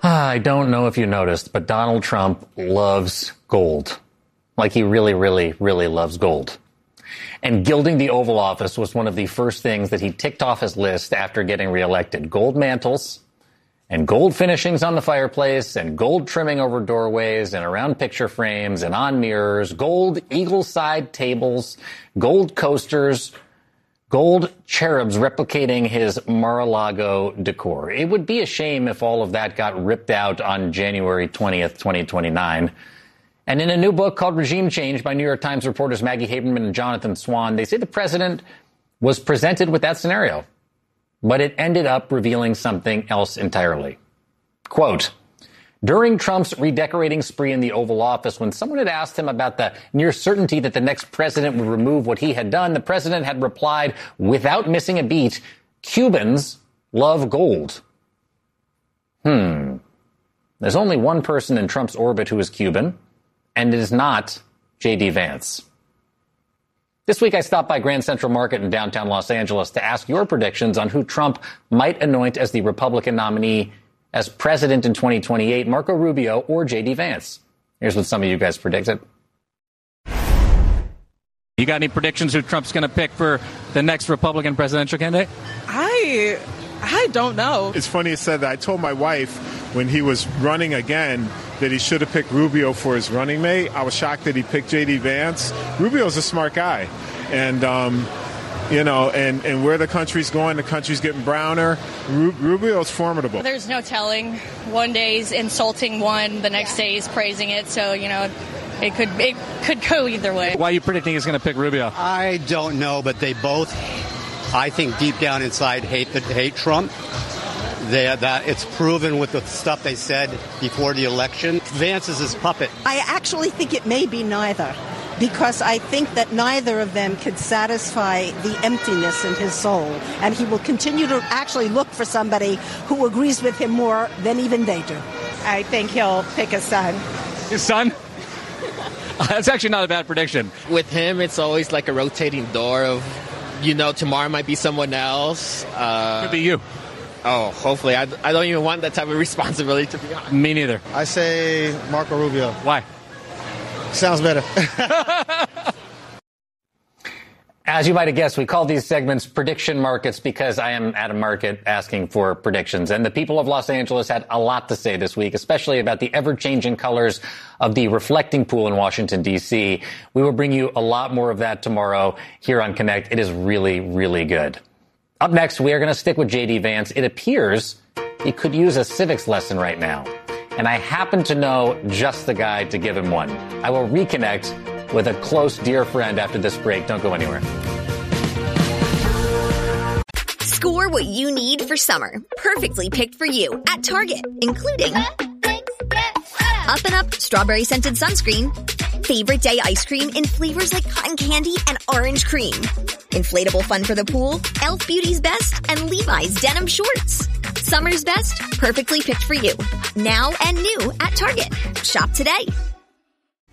I don't know if you noticed, but Donald Trump loves gold. Like he really, really, really loves gold. And gilding the Oval Office was one of the first things that he ticked off his list after getting reelected. Gold mantles and gold finishings on the fireplace and gold trimming over doorways and around picture frames and on mirrors, gold eagle-side tables, gold coasters, gold cherubs replicating his Mar-a-Lago decor. It would be a shame if all of that got ripped out on January 20th, 2029. And in a new book called Regime Change by New York Times reporters Maggie Haberman and Jonathan Swan, they say the president was presented with that scenario, but it ended up revealing something else entirely. Quote, during Trump's redecorating spree in the Oval Office, when someone had asked him about the near certainty that the next president would remove what he had done, the president had replied, without missing a beat, Cubans love gold. There's only one person in Trump's orbit who is Cuban, and it is not J.D. Vance. This week, I stopped by Grand Central Market in downtown Los Angeles to ask your predictions on who Trump might anoint as the Republican nominee as president in 2028, Marco Rubio or J.D. Vance. Here's what some of you guys predicted. You got any predictions who Trump's going to pick for the next Republican presidential candidate? I don't know. It's funny you said that. I told my wife when he was running again that he should have picked Rubio for his running mate. I was shocked that he picked J.D. Vance. Rubio's a smart guy. And, and where the country's going, the country's getting browner. Rubio's formidable. There's no telling. One day he's insulting one, the next day he's praising it. So, it could go either way. Why are you predicting he's going to pick Rubio? I don't know, but they both, I think deep down inside, hate Trump. That it's proven with the stuff they said before the election. Vance is his puppet. I actually think it may be neither, because I think that neither of them could satisfy the emptiness in his soul, and he will continue to actually look for somebody who agrees with him more than even they do. I think he'll pick a son. His son? That's actually not a bad prediction. With him, it's always like a rotating door of, tomorrow might be someone else. Could be you. Oh, hopefully. I don't even want that type of responsibility, to be honest. Me neither. I say Marco Rubio. Why? Sounds better. As you might have guessed, we call these segments prediction markets because I am at a market asking for predictions. And the people of Los Angeles had a lot to say this week, especially about the ever-changing colors of the reflecting pool in Washington, D.C. We will bring you a lot more of that tomorrow here on Connect. It is really, really good. Up next, we are going to stick with J.D. Vance. It appears he could use a civics lesson right now. And I happen to know just the guy to give him one. I will reconnect with a close, dear friend after this break. Don't go anywhere. Score what you need for summer. Perfectly picked for you at Target, including Up and Up strawberry scented sunscreen, favorite day ice cream in flavors like cotton candy and orange cream, inflatable fun for the pool, Elf Beauty's Best, and Levi's denim shorts. Summer's best, perfectly picked for you. Now and new at Target. Shop today.